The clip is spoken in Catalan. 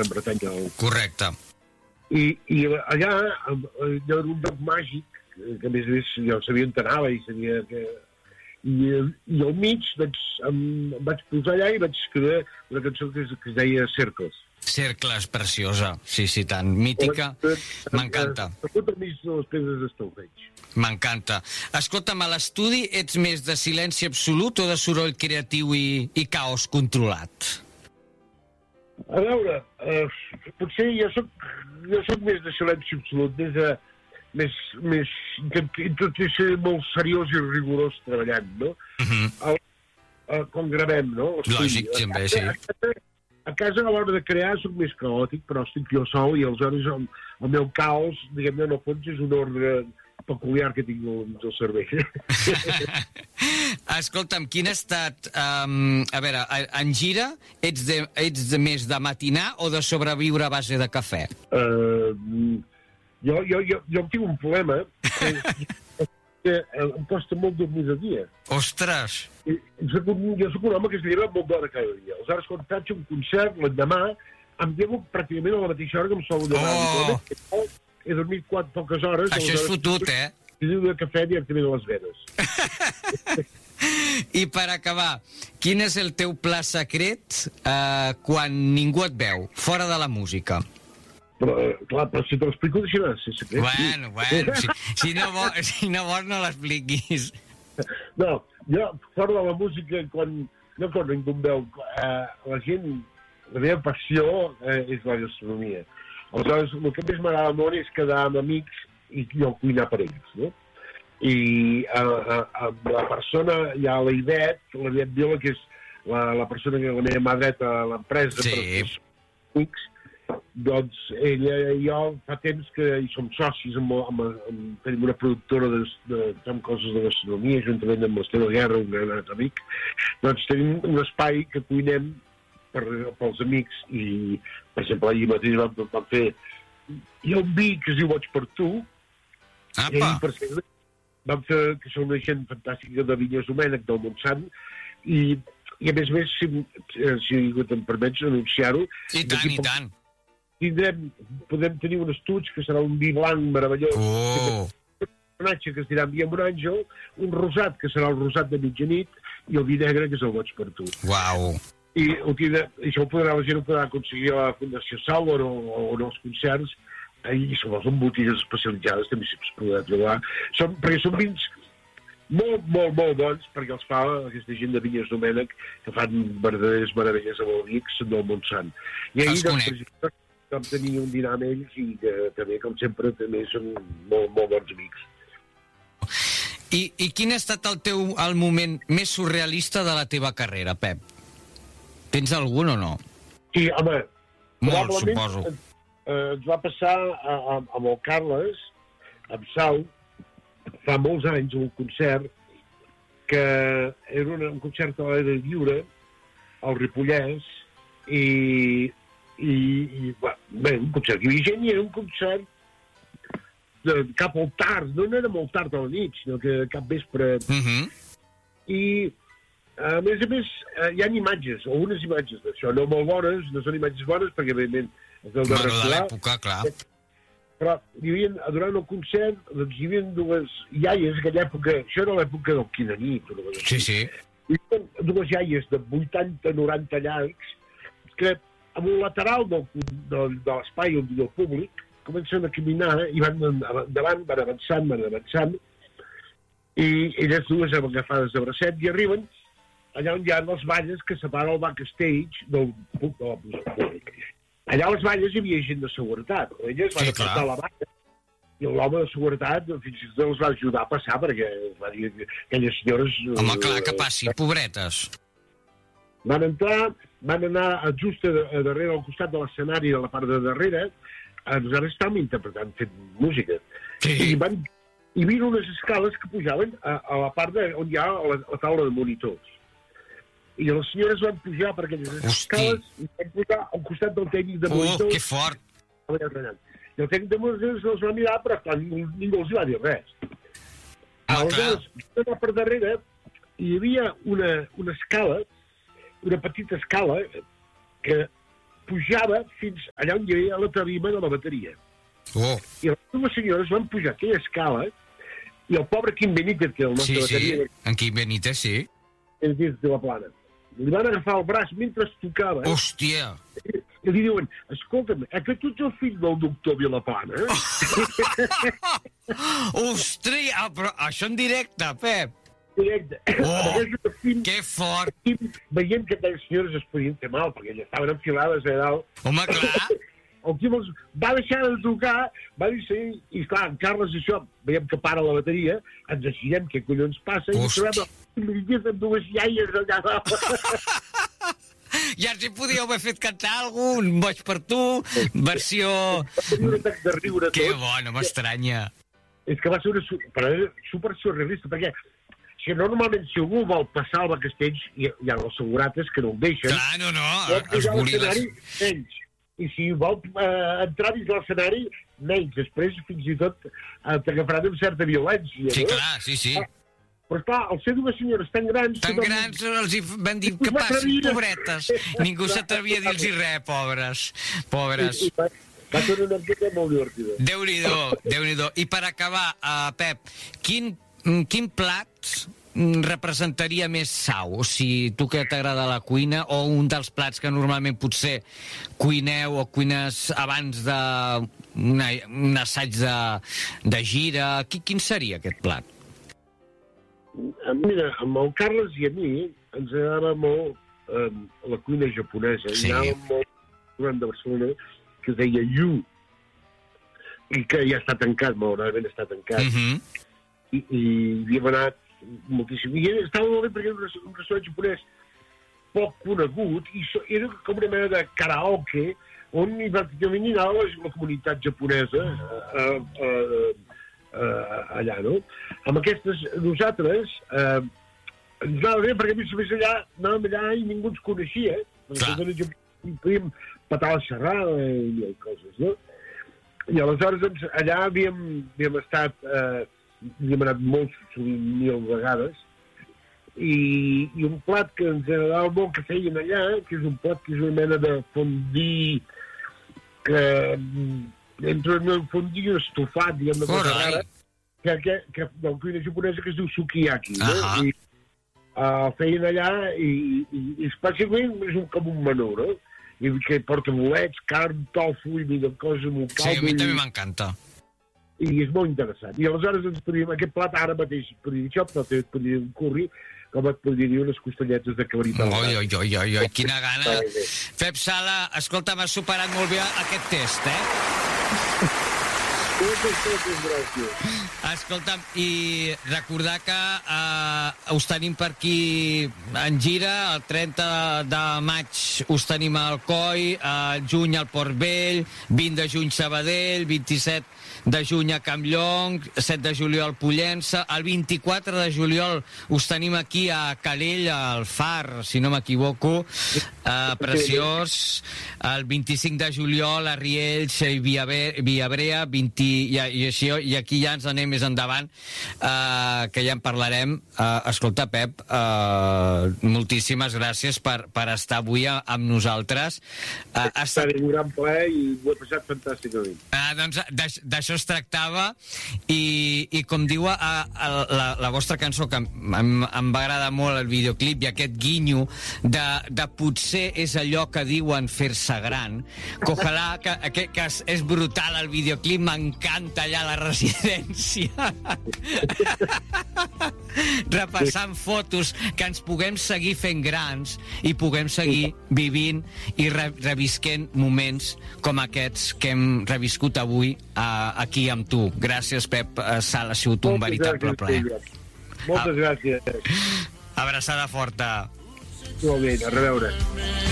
Gran Bretanya. Correcte. I allà hi ha un lloc màgic, que a més jo sabia on anava i sabia que... I al mig em vaig posar allà i vaig escriure una cançó que es deia Cercles. Cercles, preciosa. Sí, tant. Mítica. M'encanta. Tot al mig de les pedres d'Estalveig. M'encanta. Escolta'm, a l'estudi ets més de silenci absolut o de soroll creatiu i caos controlat? A veure, potser jo soc més de silenci absolut, tot és ser molt seriós i rigorós treballant, no? Quan gravem, no? Lògic, també, sí. A casa, a l'hora de crear, soc més caòtic, però estic jo sol i aleshores el meu caos, diguem-ne, en el fons és un ordre peculiar que tinc al cervell. Escolta'm, quin ha estat... a veure, en gira, ets més de matinar o de sobreviure a base de cafè? Jo tinc un problema que em costa molt dormir de dia. Ostres! Jo soc un home que es lleva molt d'hora cada dia. Aleshores, quan faig un concert, l'endemà, em llevo pràcticament a la mateixa hora que em sol llevar. He dormit poques hores. Això és fotut, eh? I diu de cafè directament a les venes. I per acabar, quin és el teu pla secret quan ningú et veu, fora de la música? Però si te l'explico deixarà de ser secret. Bueno, si no vols no l'expliquis. No, jo, fora de la música, quan ningú em veu, la meva passió és la gastronomia. Aleshores, el que més m'agrada molt és quedar amb amics i jo cuinar per ells, no? I la persona, hi ha la Ivet Viola, que és la persona que la meva mà dreta a l'empresa, sí. Per amics, doncs ella i jo fa temps que hi som socis, tenim una productora de coses de gastronomia, juntament amb l'Esteve Guerra, un gran amic, doncs tenim un espai que cuinem pels amics i, per exemple, ahir mateix vam fer hi ha un vi que es diu Boig per tu. I per exemple, vam fer que són una gent fantàstica de Vinyes Domènec del Montsant i a més si em permets anunciar-ho, i tant podem tenir un estuig que serà un vi blanc meravellós, un personatge que es dirà Via un àngel, un rosat que serà el rosat de mitjanit i el vi negre que és el Boig per tu. Uau! I això la gent ho podrà aconseguir a la Fundació Sauer o en els concerts, i sobretot en botigues especialitzades també s'hi podrà trobar, perquè són vins molt, molt, molt bons, perquè els fa aquesta gent de Vinyes Domènec que fan verdaderes meravelles amb el vi, que són del Montsant. I ahir vam tenir un dinar amb ells i que també, com sempre, també són molt, molt bons amics. I quin ha estat el moment més surrealista de la teva carrera, Pep? Tens algun o no? Sí, home, molt, suposo. Ens va passar amb el Carles, amb Sau, fa molts anys, un concert que era un concert a l'aire lliure, al Ripollès, i bé, un concert que hi havia gent i era un concert cap al tard, no era molt tard a la nit, sinó que cap vespre. I a més, hi ha imatges, algunes imatges d'això, no molt bones, no són imatges bones, perquè, evidentment, és del de l'època, clar. Però durant el concert doncs, hi havia dues iaies, que aquella època, això era l'època del Quinanit. Sí. Hi havia dues iaies de 80-90 llargs que, amb un lateral de l'espai on viu el públic, comencen a caminar i van endavant, van avançant, i elles dues agafades de bracet i arriben allà on hi ha les valles que separen el backstage del públic. Allà a les valles hi havia gent de seguretat. Elles van apartar la valla i l'home de seguretat fins i tot els va ajudar a passar perquè va dir que aquelles senyores... Home, clar, que passi, pobretes. Van anar just a darrere, al costat de l'escenari, de la part de darrere. Nosaltres estàvem interpretant, fent música. Sí. I hi havia unes escales que pujaven a la part on hi ha la taula de monitors. I les senyores van pujar per aquelles escales i van pujar al costat del tècnic de monitors. Que fort! I el tècnic de monitors els va mirar, però ningú els va dir res. Aleshores, per darrere hi havia una escala, una petita escala, que pujava fins allà on hi havia la tarima de la bateria. Oh. I les dues senyores van pujar aquella escala i el pobre Quim Benítez, que era el nostre bateria... en Quim Benítez, sí. És dins de la plana. Li van agafar el braç mentre tocava. Hòstia! I li diuen, escolta'm, que tu ets el fill del doctor Vilaplana? Ostres, però això en directe, Pep. Directe. Que fort. Veient que aquelles senyores es podien fer mal, perquè ja estaven enfilades a dalt. Home, clar. El Quim va deixar de tocar, va dir, i clar, en Carles això, veiem que para la bateria, ens deixirem què collons passa, i trobem amb dues iaies allà dalt. Ja els hi podíeu haver fet cantar algun Boig per tu, versió... Un atac de riure tot. Que bo, no m'estranya. És que va ser super surrealista, perquè si normalment si algú vol passar al Castells, hi ha els segurates que no el deixen. Clar, no, els goril·les. Menys. I si vol entrar dins l'escenari, menys. Després, fins i tot, t'agafaran amb certa violència. Sí, no? Clar, sí. Però, clar, al ser dues senyores tan grans... Tan grans, els hi van dir que passin, pobretes. Ningú s'atrevia a dir-los res, pobres. Va ser una miqueta molt divertida. Déu-n'hi-do. I per acabar, Pep, quin plat representaria més Sau? O sigui, tu que t'agrada la cuina, o un dels plats que normalment potser cuineu o cuines abans d'un assaig de gira, quin seria aquest plat? Mira, amb el Carles i a mi ens agradava molt la cuina japonesa. Sí. Hi anava molt restaurant de Barcelona que es deia Yu, i que ja està tancat, malauradament està tancat. I havíem anat moltíssim. I estava molt bé perquè era un restaurant japonès poc conegut i era com una mena de karaoke on pràcticament hi anava la comunitat japonesa allà, no? Amb aquestes, nosaltres ens anava bé perquè a més allà anàvem allà i ningú ens coneixia, perquè podíem patar la xerrada i coses, no? I aleshores doncs, allà havíem estat havíem anat molt sovint 1000 vegades i un plat que ens agradava molt que feien allà, que és un plat que és una mena de fondue que entre un fondue estofat, diguem, de cosa rara, que de la cuina japonesa que es diu sukiyaki, no? I el feien allà i bàsicament és com un menú, no? I que porta bolets, carn, tofu i coses molt caldes. Sí, a mi també m'encanta. I és molt interessant. I aleshores ens podríem, aquest plat ara mateix podria dir això, però també et podria dir un curri, com et podria dir unes costelletes de cabrit. Oi, quina gana. Pep Sala, escolta, m'has superat molt bé aquest test, Escolta'm, i recordar que us tenim per aquí en gira, el 30 de maig us tenim al Coi, al juny al Port Vell, 20 de juny Sabadell, 27 de juny a Campllong, 7 de juliol Pollença, el 24 de juliol us tenim aquí a Calell, al Far, si no m'equivoco, preciós, el 25 de juliol a Riells i Viabrea, i aquí ja ens anem més endavant, que ja en parlarem. Escolta, Pep, moltíssimes gràcies per estar avui amb nosaltres. Ha estat un gran plaer i ho he passat fantàsticament. Doncs d'això es tractava, i com diu la vostra cançó, que em va agradar molt el videoclip i aquest guinyo de potser és allò que diuen fer-se gran, que ojalà, que és brutal el videoclip, m'encanta allà la residència repassant fotos, que ens puguem seguir fent grans i puguem seguir vivint i revisquent moments com aquests que hem reviscut avui aquí amb tu. Gràcies, Pep Sala, ha sigut un veritable plaer. Moltes gràcies. Abraçada forta. Molt bé, a reveure.